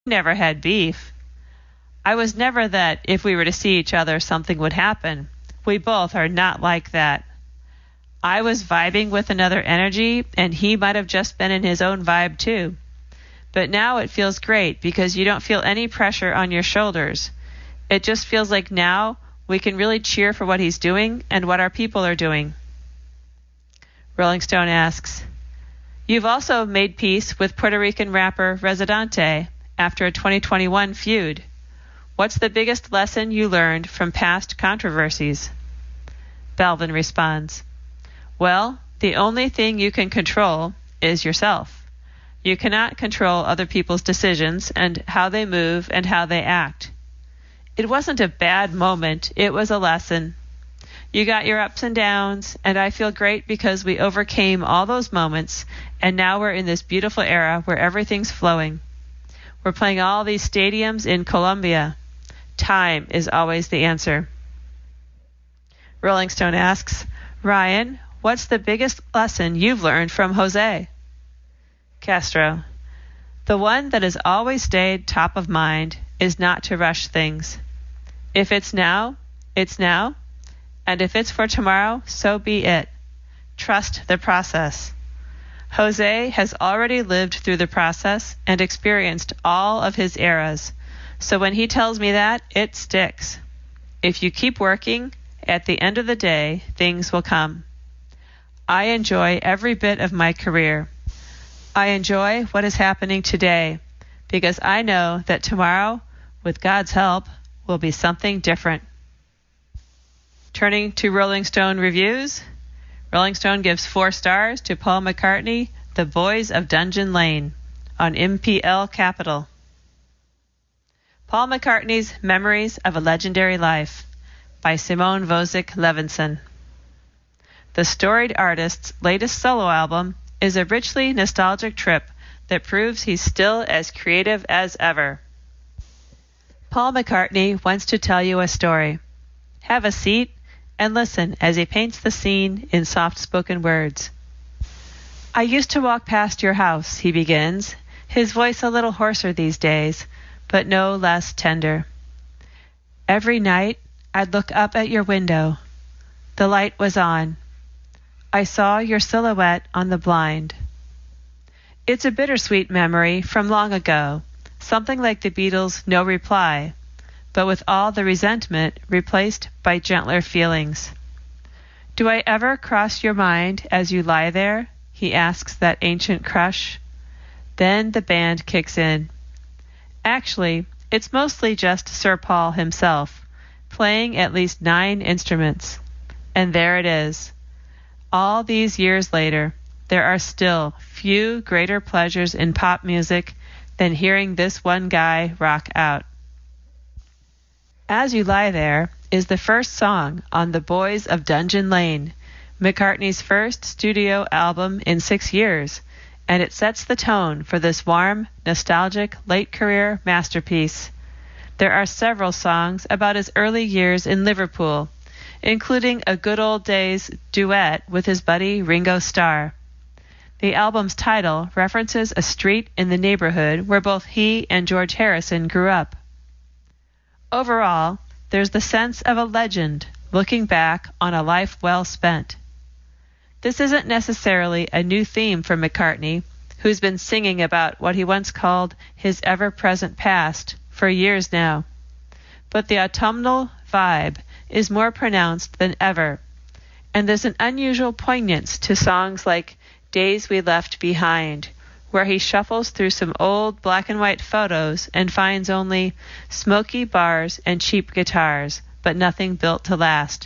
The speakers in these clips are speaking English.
Never had beef. I was never that if we were to see each other, something would happen. We both are not like that. I was vibing with another energy, and he might have just been in his own vibe too. But now it feels great because you don't feel any pressure on your shoulders. It just feels like now we can really cheer for what he's doing and what our people are doing. Rolling Stone asks, you've also made peace with Puerto Rican rapper Residente after a 2021 feud. What's the biggest lesson you learned from past controversies? Balvin responds, well, the only thing you can control is yourself. You cannot control other people's decisions and how they move and how they act. It wasn't a bad moment, it was a lesson. You got your ups and downs, and I feel great because we overcame all those moments, and now we're in this beautiful era where everything's flowing. We're playing all these stadiums in Colombia. Time is always the answer. Rolling Stone asks, Ryan, what's the biggest lesson you've learned from Jose? Castro, the one that has always stayed top of mind is not to rush things. If it's now, it's now. And if it's for tomorrow, so be it. Trust the process. Jose has already lived through the process and experienced all of his eras. So when he tells me that, it sticks. If you keep working, at the end of the day, things will come. I enjoy every bit of my career. I enjoy what is happening today because I know that tomorrow, with God's help, will be something different. Turning to Rolling Stone reviews, Rolling Stone gives 4 stars to Paul McCartney, The Boys of Dungeon Lane, on MPL Capital. Paul McCartney's Memories of a Legendary Life, by Simone Vosick Levinson. The storied artist's latest solo album is a richly nostalgic trip that proves he's still as creative as ever. Paul McCartney wants to tell you a story. Have a seat and listen as he paints the scene in soft-spoken words. I used to walk past your house, he begins, his voice a little hoarser these days, but no less tender. Every night, I'd look up at your window. The light was on. I saw your silhouette on the blind. It's a bittersweet memory from long ago, something like the Beatles' No Reply, but with all the resentment replaced by gentler feelings. Do I ever cross your mind as you lie there? He asks that ancient crush. Then the band kicks in. Actually, it's mostly just Sir Paul himself, playing at least 9 instruments. And there it is. All these years later, there are still few greater pleasures in pop music than hearing this one guy rock out. As You Lie There is the first song on The Boys of Dungeon Lane, McCartney's first studio album in 6 years, and it sets the tone for this warm, nostalgic, late-career masterpiece. There are several songs about his early years in Liverpool, including a good old days duet with his buddy Ringo Starr. The album's title references a street in the neighborhood where both he and George Harrison grew up. Overall, there's the sense of a legend looking back on a life well spent. This isn't necessarily a new theme for McCartney, who's been singing about what he once called his ever-present past for years now. But the autumnal vibe is more pronounced than ever, and there's an unusual poignance to songs like Days We Left Behind, where he shuffles through some old black and white photos and finds only smoky bars and cheap guitars, but nothing built to last.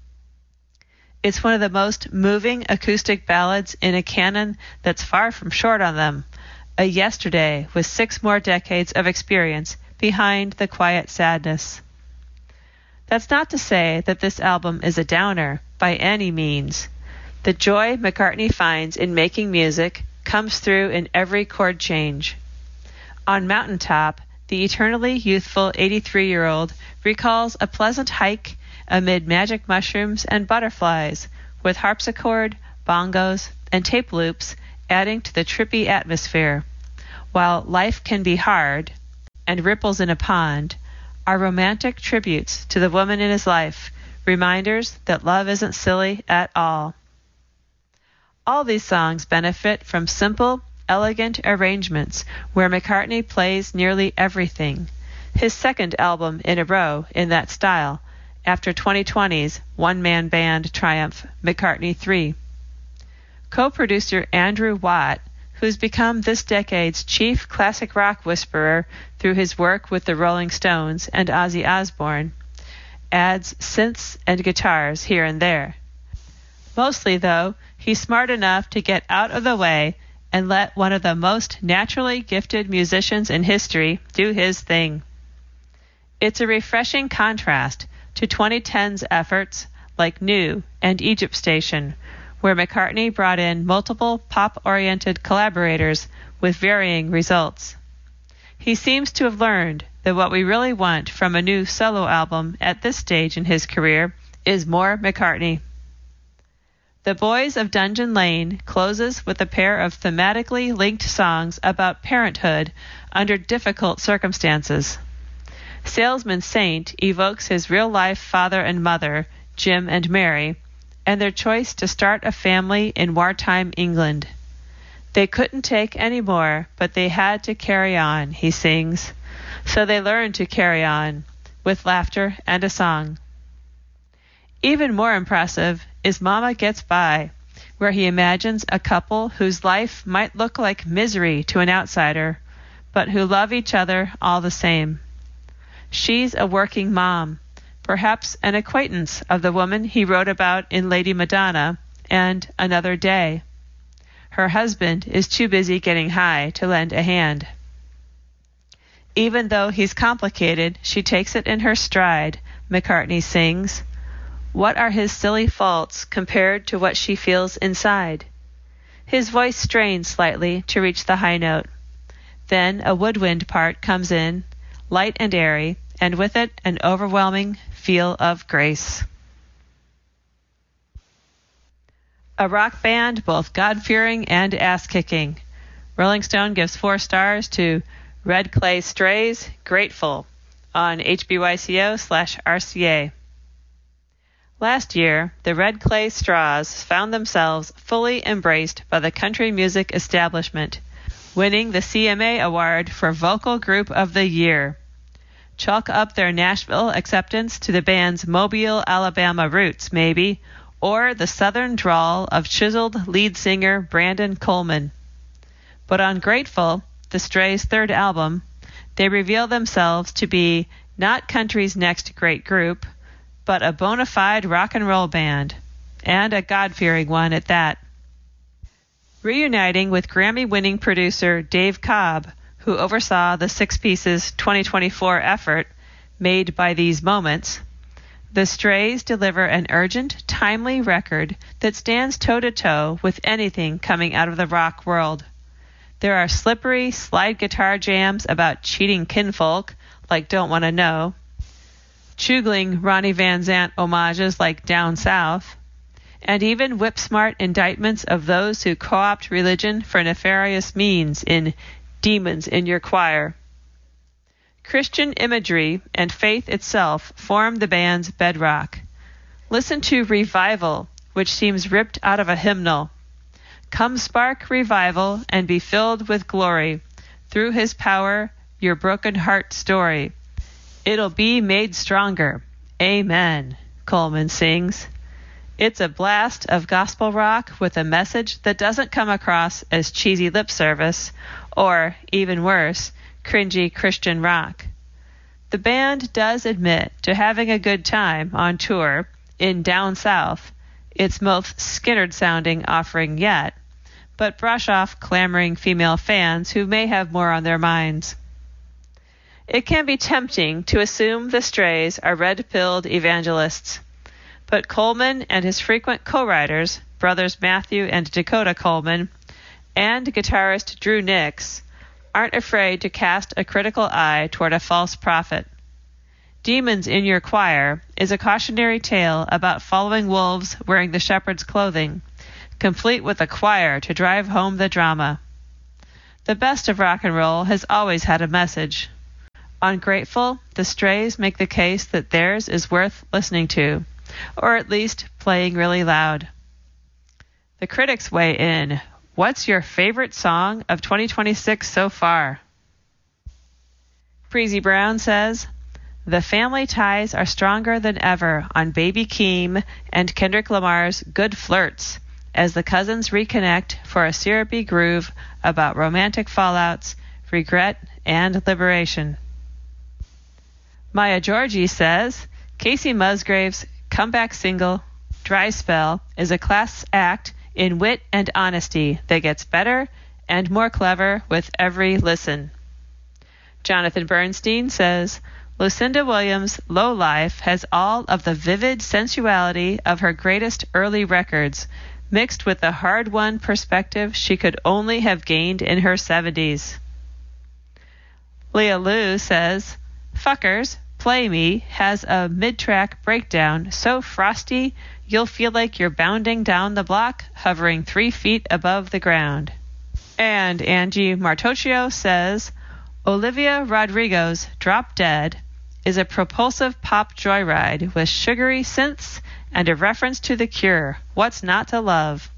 It's one of the most moving acoustic ballads in a canon that's far from short on them, a yesterday with 6 more decades of experience behind the quiet sadness. That's not to say that this album is a downer, by any means. The joy McCartney finds in making music comes through in every chord change. On Mountaintop, the eternally youthful 83-year-old recalls a pleasant hike amid magic mushrooms and butterflies, with harpsichord, bongos, and tape loops adding to the trippy atmosphere. While Life Can Be Hard, and Ripples in a Pond are romantic tributes to the woman in his life, reminders that love isn't silly at all. All these songs benefit from simple, elegant arrangements where McCartney plays nearly everything, his second album in a row in that style, after 2020's one-man band triumph, McCartney 3. Co-producer Andrew Watt, who's become this decade's chief classic rock whisperer through his work with the Rolling Stones and Ozzy Osbourne, adds synths and guitars here and there. Mostly, though, he's smart enough to get out of the way and let one of the most naturally gifted musicians in history do his thing. It's a refreshing contrast to 2010's efforts like New and Egypt Station, where McCartney brought in multiple pop-oriented collaborators with varying results. He seems to have learned that what we really want from a new solo album at this stage in his career is more McCartney. The Boys of Dungeon Lane closes with a pair of thematically linked songs about parenthood under difficult circumstances. Salesman Saint evokes his real-life father and mother, Jim and Mary, and their choice to start a family in wartime England. They couldn't take any more, but they had to carry on, he sings. So they learned to carry on, with laughter and a song. Even more impressive is Mama Gets By, where he imagines a couple whose life might look like misery to an outsider, but who love each other all the same. She's a working mom, perhaps an acquaintance of the woman he wrote about in Lady Madonna and Another Day. Her husband is too busy getting high to lend a hand. Even though he's complicated, she takes it in her stride, McCartney sings. What are his silly faults compared to what she feels inside? His voice strains slightly to reach the high note. Then a woodwind part comes in, light and airy, and with it an overwhelming feel of grace. A rock band both God-fearing and ass-kicking. Rolling Stone gives 4 stars to Red Clay Strays, Grateful, on HBYCO/RCA. Last year, the Red Clay Straws found themselves fully embraced by the country music establishment, winning the CMA Award for Vocal Group of the Year. Chalk up their Nashville acceptance to the band's Mobile, Alabama roots, maybe, or the southern drawl of chiseled lead singer Brandon Coleman. But on Grateful, the Strays' third album, they reveal themselves to be not country's next great group, but a bona fide rock and roll band, and a God-fearing one at that. Reuniting with Grammy-winning producer Dave Cobb, who oversaw the Six Pieces 2024 effort Made by These Moments, the Strays deliver an urgent, timely record that stands toe-to-toe with anything coming out of the rock world. There are slippery slide guitar jams about cheating kinfolk, like Don't Wanna Know, chugling Ronnie Van Zant homages like Down South, and even whip-smart indictments of those who co-opt religion for nefarious means in Demons in Your Choir. Christian imagery and faith itself form the band's bedrock. Listen to Revival, which seems ripped out of a hymnal. Come spark revival and be filled with glory. Through his power, your broken heart story. It'll be made stronger. Amen, Coleman sings. It's a blast of gospel rock with a message that doesn't come across as cheesy lip service or, even worse, cringy Christian rock. The band does admit to having a good time on tour in Down South, its most Skynyrd-sounding offering yet, but brush off clamoring female fans who may have more on their minds. It can be tempting to assume the Strays are red-pilled evangelists, but Coleman and his frequent co-writers, brothers Matthew and Dakota Coleman, and guitarist Drew Nix, aren't afraid to cast a critical eye toward a false prophet. Demons in Your Choir is a cautionary tale about following wolves wearing the shepherd's clothing, complete with a choir to drive home the drama. The best of rock and roll has always had a message. Ungrateful, the Strays make the case that theirs is worth listening to, or at least playing really loud. The critics weigh in. What's your favorite song of 2026 so far? Breezy Brown says, the family ties are stronger than ever on Baby Keem and Kendrick Lamar's Good Flirts, as the cousins reconnect for a syrupy groove about romantic fallouts, regret, and liberation. Maya Georgie says, Casey Musgrave's comeback single, Dry Spell, is a class act in wit and honesty that gets better and more clever with every listen. Jonathan Bernstein says, Lucinda Williams' Low Life has all of the vivid sensuality of her greatest early records, mixed with the hard-won perspective she could only have gained in her 70s. Leah Liu says, Fuckers, Play Me has a mid-track breakdown so frosty you'll feel like you're bounding down the block, hovering 3 feet above the ground. And Angie Martocchio says, Olivia Rodrigo's Drop Dead is a propulsive pop joyride with sugary synths and a reference to The Cure. What's not to love?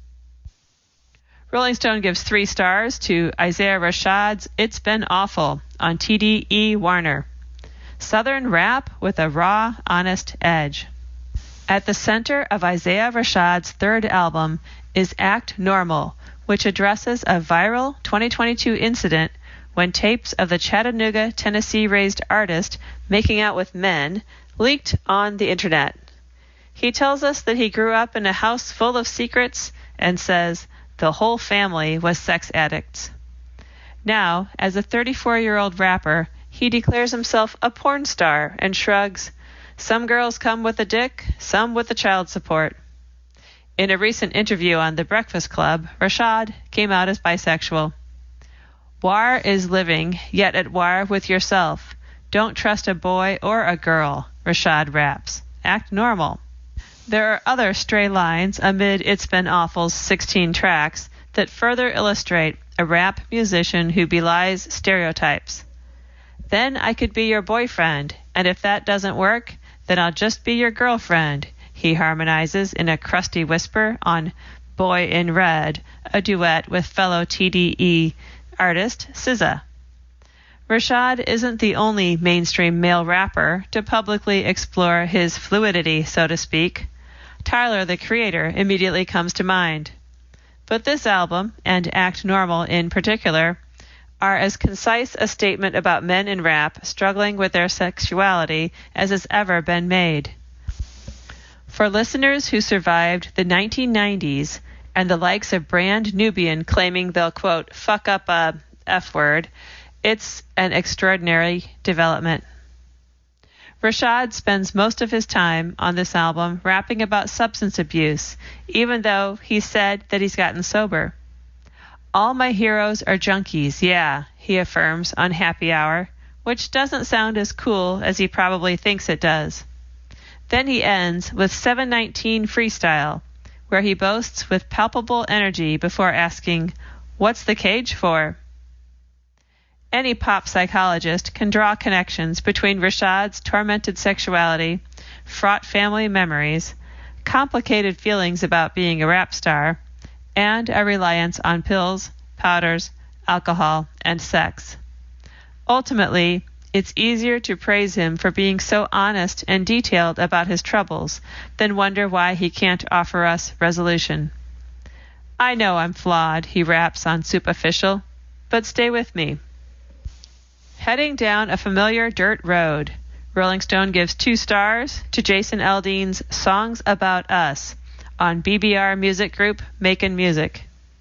Rolling Stone gives 3 stars to Isaiah Rashad's It's Been Awful on TDE Warner. Southern rap with a raw, honest edge. At the center of Isaiah Rashad's 3rd album is Act Normal, which addresses a viral 2022 incident when tapes of the Chattanooga, Tennessee-raised artist making out with men leaked on the internet. He tells us that he grew up in a house full of secrets and says the whole family was sex addicts. Now, as a 34-year-old rapper, he declares himself a porn star and shrugs, some girls come with a dick, some with the child support. In a recent interview on The Breakfast Club, Rashad came out as bisexual. War is living, yet at war with yourself. Don't trust a boy or a girl, Rashad raps. Act normal. There are other stray lines amid It's Been Awful's 16 tracks that further illustrate a rap musician who belies stereotypes. Then I could be your boyfriend, and if that doesn't work, then I'll just be your girlfriend, he harmonizes in a crusty whisper on Boy in Red, a duet with fellow TDE artist SZA. Rashad isn't the only mainstream male rapper to publicly explore his fluidity, so to speak. Tyler, the Creator, immediately comes to mind. But this album, and Act Normal in particular, are as concise a statement about men in rap struggling with their sexuality as has ever been made. For listeners who survived the 1990s and the likes of Brand Nubian claiming they'll, quote, fuck up a F word, it's an extraordinary development. Rashad spends most of his time on this album rapping about substance abuse, even though he said that he's gotten sober. All my heroes are junkies, yeah, he affirms on Happy Hour, which doesn't sound as cool as he probably thinks it does. Then he ends with 719 Freestyle, where he boasts with palpable energy before asking, what's the cage for? Any pop psychologist can draw connections between Rashad's tormented sexuality, fraught family memories, complicated feelings about being a rap star, and a reliance on pills, powders, alcohol, and sex. Ultimately, it's easier to praise him for being so honest and detailed about his troubles than wonder why he can't offer us resolution. I know I'm flawed, he raps on Superficial, but stay with me. Heading down a familiar dirt road, Rolling Stone gives 2 stars to Jason Aldean's Songs About Us on BBR music group Makin' Music.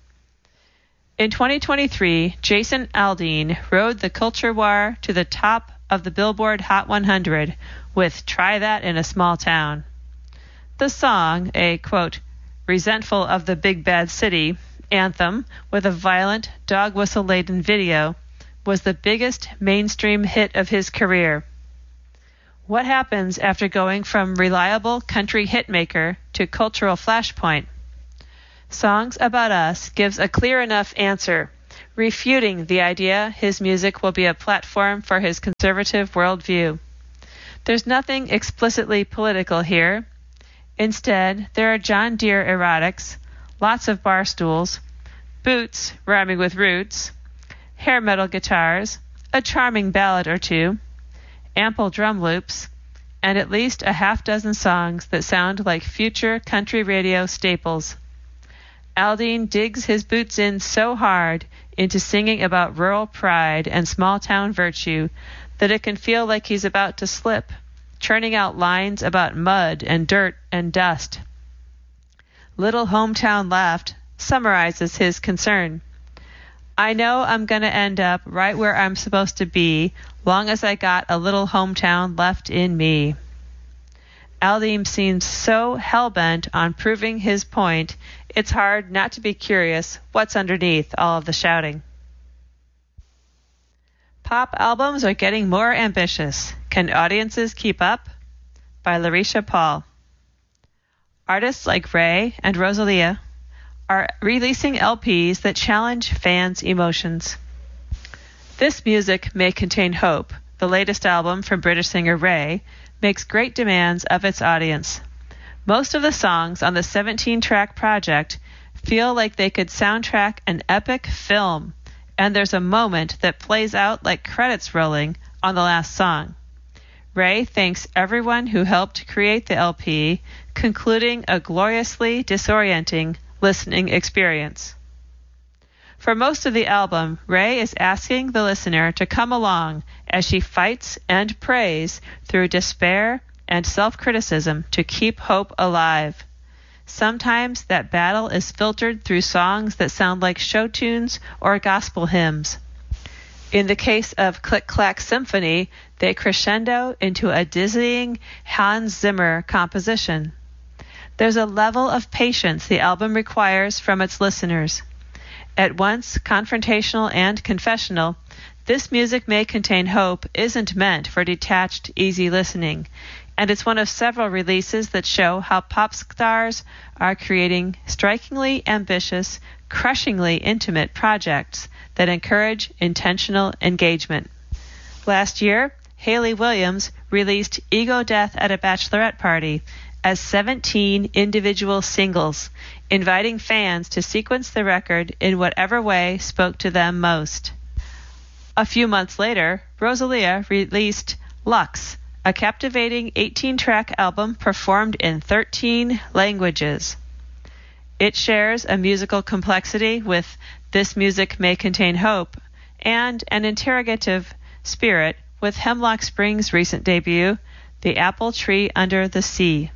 In 2023, Jason Aldean rode the culture war to the top of the Billboard Hot 100 with Try That in a Small Town. The song, a, quote, resentful of the big bad city anthem with a violent, dog whistle-laden video, was the biggest mainstream hit of his career. What happens after going from reliable country hitmaker to cultural flashpoint? Songs About Us gives a clear enough answer, refuting the idea his music will be a platform for his conservative worldview. There's nothing explicitly political here. Instead, there are John Deere erotics, lots of bar stools, boots rhyming with roots, hair metal guitars, a charming ballad or two, ample drum loops, and at least a half-dozen songs that sound like future country radio staples. Aldean digs his boots in so hard into singing about rural pride and small-town virtue that it can feel like he's about to slip, churning out lines about mud and dirt and dust. Little Hometown Left summarizes his concern. I know I'm going to end up right where I'm supposed to be, long as I got a little hometown left in me. Aldean seems so hell-bent on proving his point, it's hard not to be curious what's underneath all of the shouting. Pop albums are getting more ambitious. Can audiences keep up? By Larisha Paul. Artists like Ray and Rosalia are releasing LPs that challenge fans' emotions. This Music May Contain Hope, the latest album from British singer Ray, makes great demands of its audience. Most of the songs on the 17-track project feel like they could soundtrack an epic film, and there's a moment that plays out like credits rolling on the last song. Ray thanks everyone who helped create the LP, concluding a gloriously disorienting listening experience. For most of the album, Ray is asking the listener to come along as she fights and prays through despair and self-criticism to keep hope alive. Sometimes that battle is filtered through songs that sound like show tunes or gospel hymns. In the case of Click Clack Symphony, they crescendo into a dizzying Hans Zimmer composition. There's a level of patience the album requires from its listeners. At once confrontational and confessional, This Music May Contain Hope isn't meant for detached, easy listening, and it's one of several releases that show how pop stars are creating strikingly ambitious, crushingly intimate projects that encourage intentional engagement. Last year, Hayley Williams released Ego Death at a Bachelorette Party as 17 individual singles, inviting fans to sequence the record in whatever way spoke to them most. A few months later, Rosalia released Lux, a captivating 18-track album performed in 13 languages. It shares a musical complexity with This Music May Contain Hope and an interrogative spirit with Hemlock Spring's recent debut, The Apple Tree Under the Sea.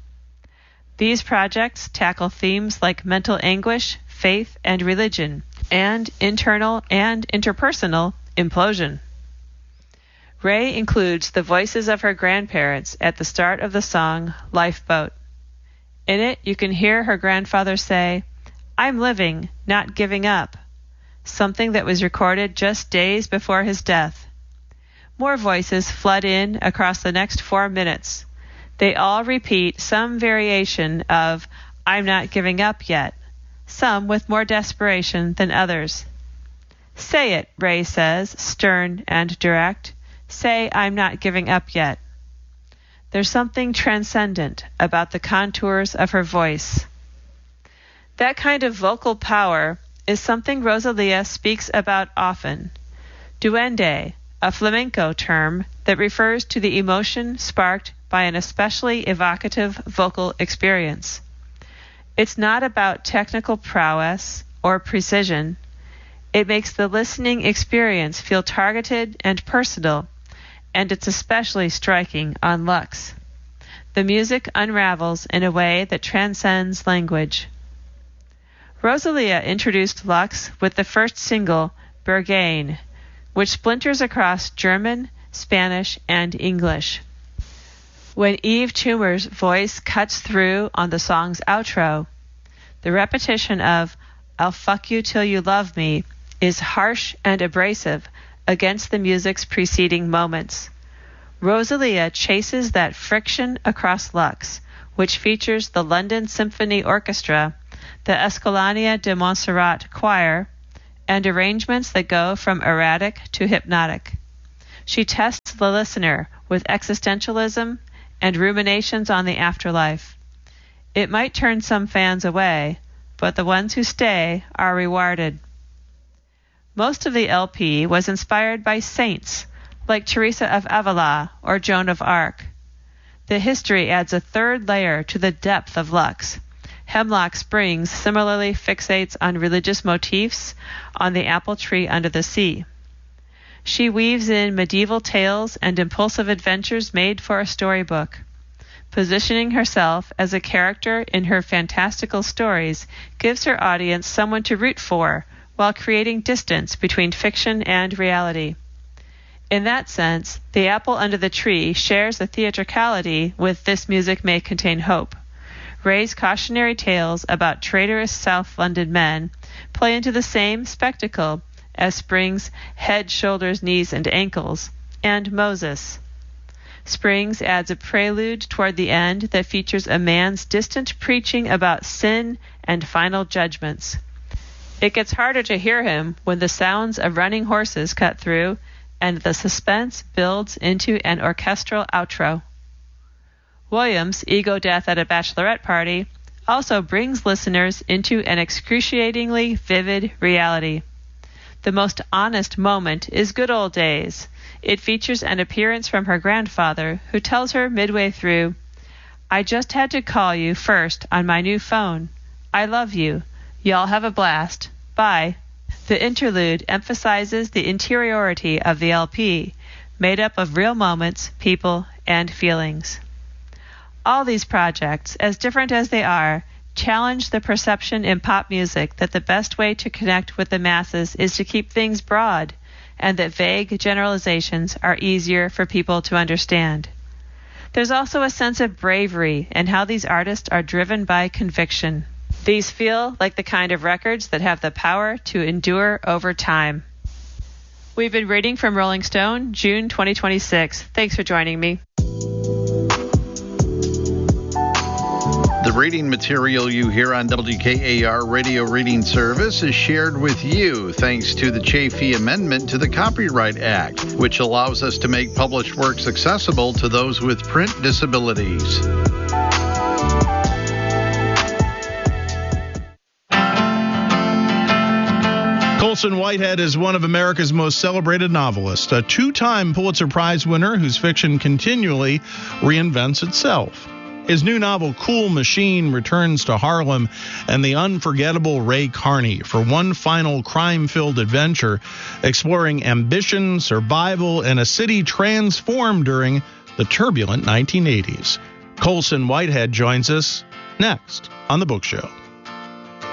These projects tackle themes like mental anguish, faith and religion, and internal and interpersonal implosion. Ray includes the voices of her grandparents at the start of the song Lifeboat. In it, you can hear her grandfather say, "I'm living, not giving up," something that was recorded just days before his death. More voices flood in across the next 4 minutes. They all repeat some variation of "I'm not giving up yet," some with more desperation than others. "Say it," Ray says, stern and direct. "Say I'm not giving up yet." There's something transcendent about the contours of her voice. That kind of vocal power is something Rosalia speaks about often. Duende, a flamenco term that refers to the emotion sparked by an especially evocative vocal experience. It's not about technical prowess or precision. It makes the listening experience feel targeted and personal, and it's especially striking on Lux. The music unravels in a way that transcends language. Rosalia introduced Lux with the first single, Berghain, which splinters across German, Spanish, and English. When Eve Toomer's voice cuts through on the song's outro, the repetition of "I'll fuck you till you love me" is harsh and abrasive against the music's preceding moments. Rosalia chases that friction across Lux, which features the London Symphony Orchestra, the Escolania de Montserrat Choir, and arrangements that go from erratic to hypnotic. She tests the listener with existentialism and ruminations on the afterlife. It might turn some fans away, but the ones who stay are rewarded. Most of the LP was inspired by saints, like Teresa of Avila or Joan of Arc. The history adds a third layer to the depth of Lux. Hemlock Springs similarly fixates on religious motifs on the apple tree under the sea. She weaves in medieval tales and impulsive adventures made for a storybook. Positioning herself as a character in her fantastical stories gives her audience someone to root for while creating distance between fiction and reality. In that sense, The Apple Under the Tree shares the theatricality with This Music May Contain Hope. Ray's cautionary tales about traitorous South London men play into the same spectacle as Springs' Head, Shoulders, Knees, and Ankles, and Moses. Springs adds a prelude toward the end that features a man's distant preaching about sin and final judgments. It gets harder to hear him when the sounds of running horses cut through and the suspense builds into an orchestral outro. Williams' Ego Death at a Bachelorette Party also brings listeners into an excruciatingly vivid reality. The most honest moment is Good Old Days. It features an appearance from her grandfather, who tells her midway through, "I just had to call you first on my new phone. I love you. Y'all have a blast. Bye." The interlude emphasizes the interiority of the LP, made up of real moments, people, and feelings. All these projects, as different as they are, challenge the perception in pop music that the best way to connect with the masses is to keep things broad, and that vague generalizations are easier for people to understand. There's also a sense of bravery in how these artists are driven by conviction. These feel like the kind of records that have the power to endure over time. We've been reading from Rolling Stone, June 2026. Thanks for joining me. The reading material you hear on WKAR Radio Reading Service is shared with you thanks to the Chafee Amendment to the Copyright Act, which allows us to make published works accessible to those with print disabilities. Colson Whitehead is one of America's most celebrated novelists, a two-time Pulitzer Prize winner whose fiction continually reinvents itself. His new novel, Cool Machine, returns to Harlem and the unforgettable Ray Carney for one final crime-filled adventure, exploring ambition, survival, and a city transformed during the turbulent 1980s. Colson Whitehead joins us next on The Book Show.